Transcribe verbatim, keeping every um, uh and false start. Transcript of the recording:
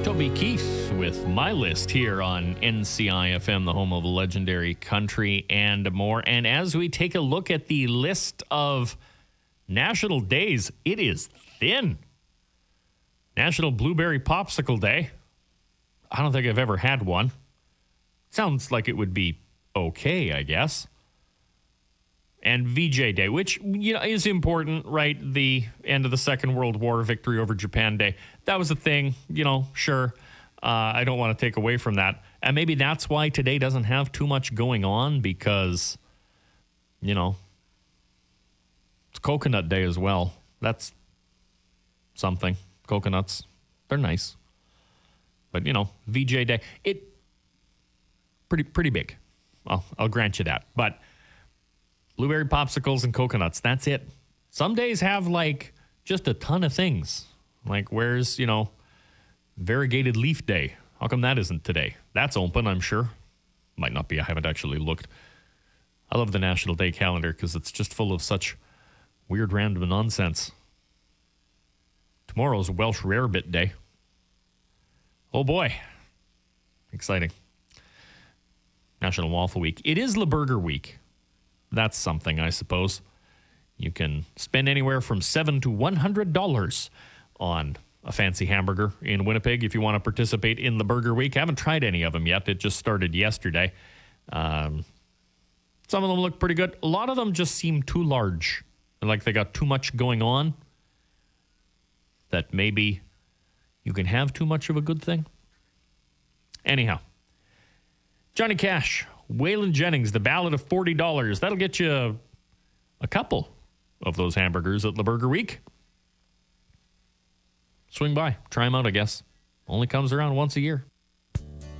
Toby Keith with my list here on N C I F M, the home of legendary country and more. And as we take a look at the list of national days, it is thin. National Blueberry Popsicle Day. I don't think I've ever had one. Sounds like it would be okay, I guess. And V J Day, which, you know, is important, right? The end of the Second World War, victory over Japan Day. That was a thing, you know, sure. Uh, I don't want to take away from that. And maybe that's why today doesn't have too much going on because, you know, it's Coconut Day as well. That's something. Coconuts, they're nice. But, you know, V J Day, it pretty pretty big. Well, I'll grant you that. But blueberry popsicles and coconuts, that's it. Some days have, like, just a ton of things. Like, where's, you know, Variegated Leaf Day? How come that isn't today? That's open, I'm sure. Might not be. I haven't actually looked. I love the National Day calendar because it's just full of such weird random nonsense. Tomorrow's Welsh Rarebit Day. Oh, boy. Exciting. National Waffle Week. It is La Burger Week. That's something, I suppose. You can spend anywhere from seven to one hundred dollars on a fancy hamburger in Winnipeg if you want to participate in the Burger Week. I haven't tried any of them yet. It just started yesterday. Um, some of them look pretty good. A lot of them just seem too large. Like they got too much going on. That maybe you can have too much of a good thing. Anyhow. Johnny Cash, Waylon Jennings, the Ballad of forty dollars. That'll get you a couple of those hamburgers at La Burger Week. Swing by. Try them out, I guess. Only comes around once a year.